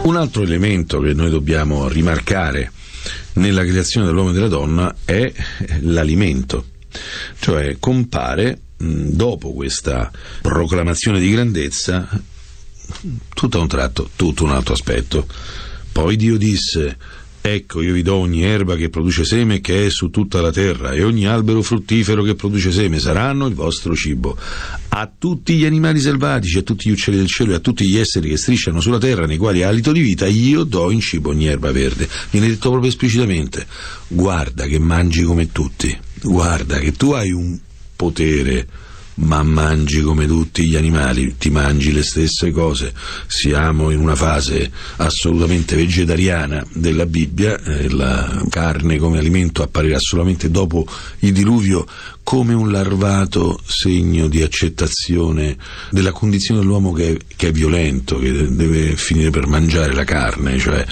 Un altro elemento che noi dobbiamo rimarcare nella creazione dell'uomo e della donna è l'alimento, cioè compare dopo questa proclamazione di grandezza tutto a un tratto tutto un altro aspetto. Poi Dio disse: ecco, io vi do ogni erba che produce seme che è su tutta la terra, e ogni albero fruttifero che produce seme saranno il vostro cibo. A tutti gli animali selvatici, a tutti gli uccelli del cielo e a tutti gli esseri che strisciano sulla terra, nei quali ha alito di vita, io do in cibo ogni erba verde. Viene detto proprio esplicitamente: guarda che mangi come tutti, guarda che tu hai un potere, ma mangi come tutti gli animali, ti mangi le stesse cose. Siamo in una fase assolutamente vegetariana della Bibbia, la carne come alimento apparirà solamente dopo il diluvio come un larvato segno di accettazione della condizione dell'uomo che è violento, che deve finire per mangiare la carne, cioè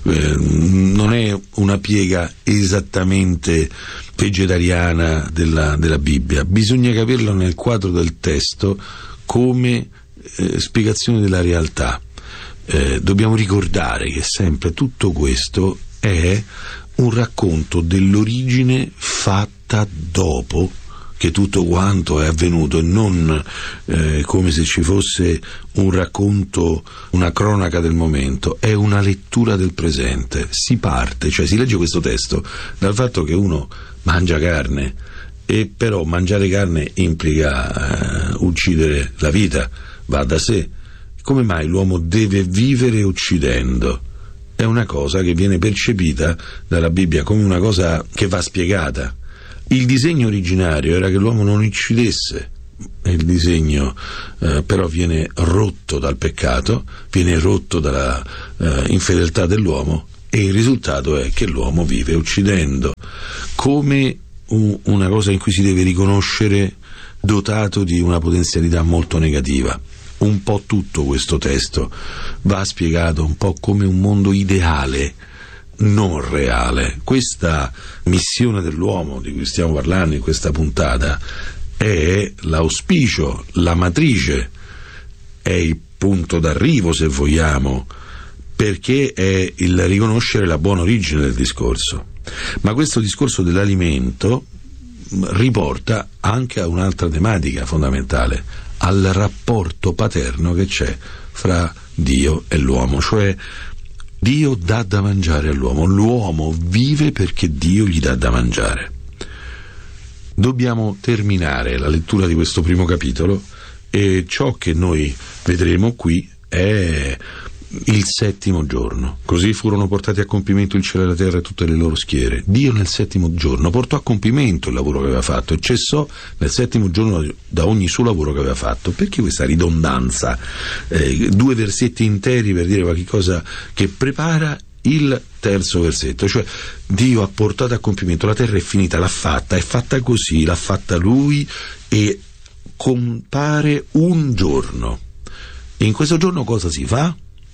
non è una piega esattamente vegetariana della Bibbia, bisogna capirlo nel quadro del testo come spiegazione della realtà. Dobbiamo ricordare che sempre tutto questo è un racconto dell'origine fatta dopo che tutto quanto è avvenuto, e non come se ci fosse un racconto, una cronaca del momento. È una lettura del presente. Si parte, cioè si legge questo testo dal fatto che uno mangia carne, e però mangiare carne implica uccidere la vita, va da sé. Come mai l'uomo deve vivere uccidendo? È una cosa che viene percepita dalla Bibbia come una cosa che va spiegata. Il disegno originario era che l'uomo non uccidesse, il disegno però viene rotto dal peccato, viene rotto dalla infedeltà dell'uomo, e il risultato è che l'uomo vive uccidendo, come una cosa in cui si deve riconoscere dotato di una potenzialità molto negativa. Un po' tutto questo testo va spiegato un po' come un mondo ideale, non reale. Questa missione dell'uomo di cui stiamo parlando in questa puntata è l'auspicio, la matrice, è il punto d'arrivo, se vogliamo, perché è il riconoscere la buona origine del discorso. Ma questo discorso dell'alimento riporta anche a un'altra tematica fondamentale, al rapporto paterno che c'è fra Dio e l'uomo, cioè Dio dà da mangiare all'uomo, l'uomo vive perché Dio gli dà da mangiare. Dobbiamo terminare la lettura di questo primo capitolo, e ciò che noi vedremo qui è il settimo giorno. Così furono portati a compimento il cielo e la terra e tutte le loro schiere. Dio nel settimo giorno portò a compimento il lavoro che aveva fatto e cessò nel settimo giorno da ogni suo lavoro che aveva fatto. Perché questa ridondanza? 2 versetti interi per dire qualche cosa che prepara il terzo versetto, cioè Dio ha portato a compimento, la terra è finita, l'ha fatta, è fatta così, l'ha fatta Lui, e compare un giorno. E in questo giorno cosa si fa?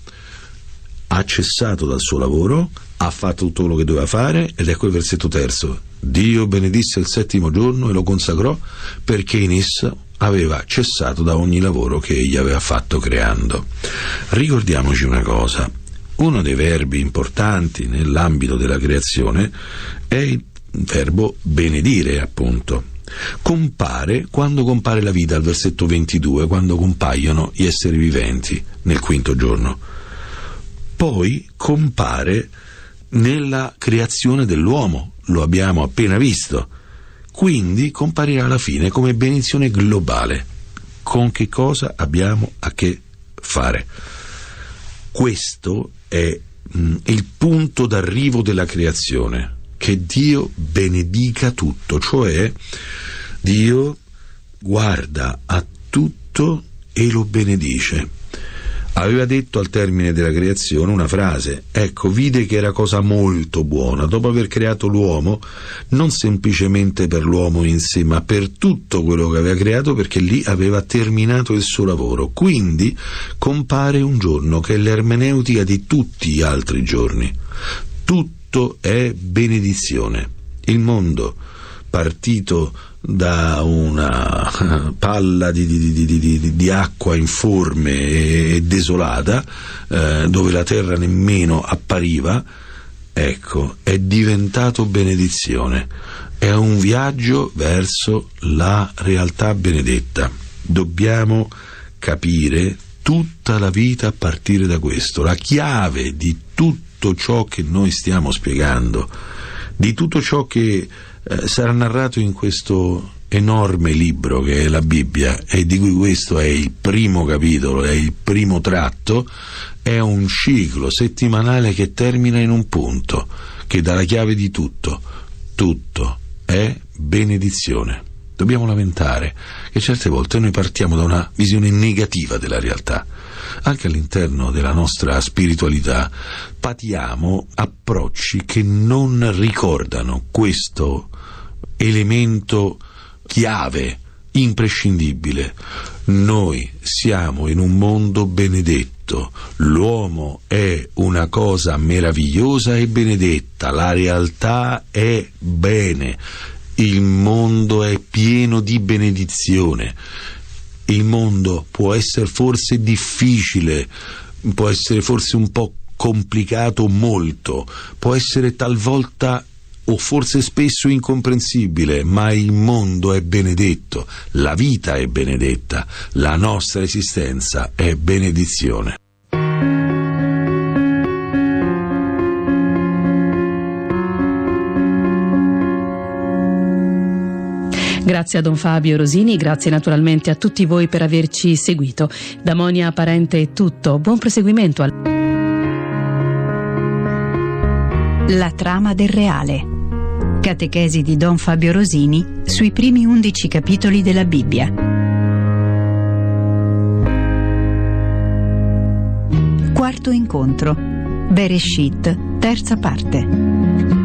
Ha cessato dal suo lavoro, ha fatto tutto quello che doveva fare, ed ecco il versetto terzo: Dio benedisse il settimo giorno e lo consacrò, perché in esso aveva cessato da ogni lavoro che egli aveva fatto creando. Ricordiamoci una cosa: uno dei verbi importanti nell'ambito della creazione è il verbo benedire, appunto. Compare quando compare la vita, al versetto 22, quando compaiono gli esseri viventi nel quinto giorno. Poi compare nella creazione dell'uomo, lo abbiamo appena visto, quindi comparirà alla fine come benedizione globale. Con che cosa abbiamo a che fare? Questo è il punto d'arrivo della creazione, che Dio benedica tutto, cioè Dio guarda a tutto e lo benedice. Aveva detto al termine della creazione una frase: ecco, vide che era cosa molto buona, dopo aver creato l'uomo, non semplicemente per l'uomo in sé, ma per tutto quello che aveva creato, perché lì aveva terminato il suo lavoro. Quindi compare un giorno che è l'ermeneutica di tutti gli altri giorni. Tutto è benedizione. Il mondo, partito da una palla di acqua informe e desolata, dove la terra nemmeno appariva, ecco, è diventato benedizione. È un viaggio verso la realtà benedetta. Dobbiamo capire tutta la vita a partire da questo. La chiave di tutto ciò che noi stiamo spiegando, di tutto ciò che sarà narrato in questo enorme libro che è la Bibbia, e di cui questo è il primo capitolo, è il primo tratto, è un ciclo settimanale che termina in un punto, che dà la chiave di tutto. Tutto è benedizione. Dobbiamo lamentare che certe volte noi partiamo da una visione negativa della realtà. Anche all'interno della nostra spiritualità patiamo approcci che non ricordano questo elemento chiave, imprescindibile. Noi siamo in un mondo benedetto, l'uomo è una cosa meravigliosa e benedetta, la realtà è bene, il mondo è pieno di benedizione. Il mondo può essere forse difficile, può essere forse un po' complicato, molto, può essere talvolta o forse spesso incomprensibile, ma il mondo è benedetto, la vita è benedetta, la nostra esistenza è benedizione. Grazie a Don Fabio Rosini, grazie naturalmente a tutti voi per averci seguito. Da Monia Parente è tutto, buon proseguimento. La trama del reale. Catechesi di Don Fabio Rosini sui primi 11 capitoli della Bibbia. Quarto incontro. Bereshit, terza parte.